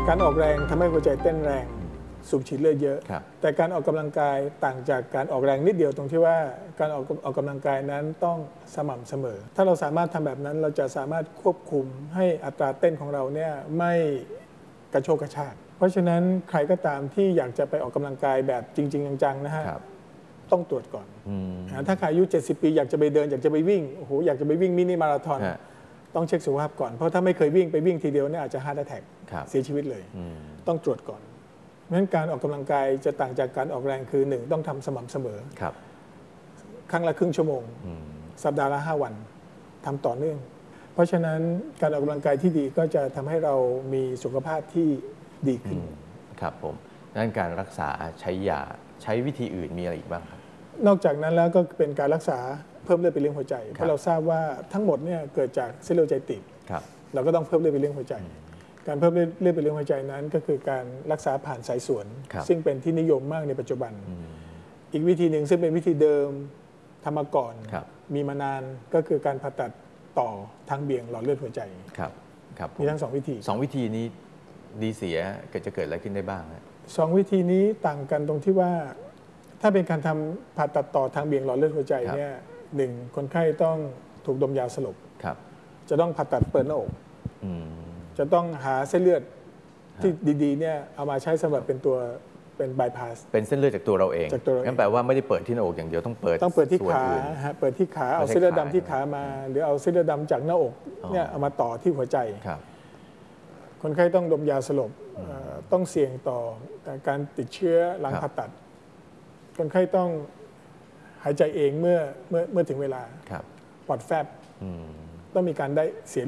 การออกแรงทำให้หัวใจเต้นแรงสูบฉีดเลือดเยอะแต่การออกกำลังกายต่างจากการออกแรงนิดเดียวตรงที่ว่าการออกกำลังกายนั้นต้องสม่ำเสมอถ้าเราสามารถทำแบบนั้นเราจะสามารถควบคุมให้อัตราเต้นของเราเนี่ยไม่กระโชกกระชากเพราะฉะนั้นใครก็ตามที่อยากจะไปออกกำลังกายแบบจริงๆจังๆนะฮะต้องตรวจก่อนถ้าใครอายุ70 ปีอยากจะไปเดินอยากจะไปวิ่งโอ้โหอยากจะไปวิ่งมินิมาราธอนต้องเช็คสุขภาพก่อนเพราะถ้าไม่เคยวิ่งไปวิ่งทีเดียวเนี่ยอาจจะฮาร์ทแอทแทคเสียชีวิตเลยต้องตรวจก่อนเพราะฉะนั้นการออกกำลังกายจะต่างจากการออกแรงคือ1ต้องทำสม่ำเสมอครั้งละครึ่งชั่วโมงสัปดาห์ละ5 วันทำต่อเนื่องเพราะฉะนั้นการออกกำลังกายที่ดีก็จะทำให้เรามีสุขภาพที่ดีขึ้นครับผมด้านการรักษาใช้ยาใช้วิธีอื่นมีอะไรอีกบ้างครับนอกจากนั้นแล้วก็เป็นการรักษาเพิ่มเลือดไปเลี้ยงหัวใจเพราะเราทราบว่าทั้งหมดเนี่ยเกิดจากเส้นเลือดหัวใจตีบเราก็ต้องเพิ่มเลือดไปเลี้ยงหัวใจการเพิ่มเลือดไปเลี้ยงหัวใจนั้นก็คือการรักษาผ่านสายสวนซึ่งเป็นที่นิยมมากในปัจจุบันอีกวิธีหนึ่งซึ่งเป็นวิธีเดิมทำมาก่อนมีมานานก็คือการผ่าตัดต่อทางเบี่ยงหลอดเลือดหัวใจมีทั้ง2 วิธี 2 วิธีนี้ดีเสียจะเกิดอะไรขึ้นได้บ้าง 2 วิธีนี้ต่างกันตรงที่ว่าถ้าเป็นการทำผ่าตัดต่อทางเบี่ยงหลอดเลือดหัวใจเนี่ย1คนไข้ต้องถูกดมยาสลบจะต้องผ่าตัดเปิดหน้าอกจะต้องหาเส้นเลือดที่ดีๆเนี่ยเอามาใช้สำหรับเป็นบายพาสเป็นเส้นเลือดจากตัวเราเองงั้นแปลว่าไม่ได้เปิดที่หน้าอกอย่างเดียวต้องเปิดที่ขาเปิดที่ขาเอาเส้นเลือดดำที่ขามาหรือเอาเส้นเลือดดำจากหน้าอกเนี่ยเอามาต่อที่หัวใจคนไข้ต้องดมยาสลบต้องเสี่ยงต่อการติดเชื้อหลังผ่าตัดคนไข้ต้องหายใจเองเมื่อถึงเวลาปอดแฟบต้องมีการได้เสีย